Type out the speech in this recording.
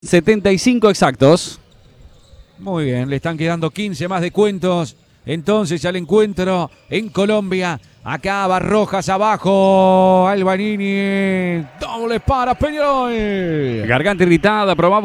75 exactos. Muy bien, le están quedando 15 más de cuentos. Entonces al encuentro en Colombia. Acá va Rojas abajo. Albanini. Doble para Peñarol. Garganta irritada, probamos.